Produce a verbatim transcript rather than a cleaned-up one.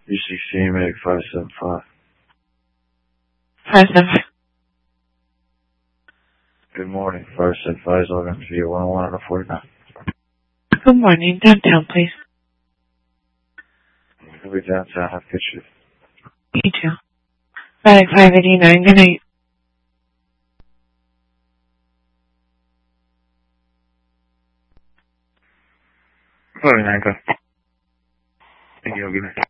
three sixteen, make five seven five. five seven five. Good morning, five seven five is logging to you one oh one out of forty-nine. Good morning. Downtown, please. We'll be downtown. Have a good shift. You too. Bag five eighty-nine. Good night. forty-nine, go. Thank you. Good night.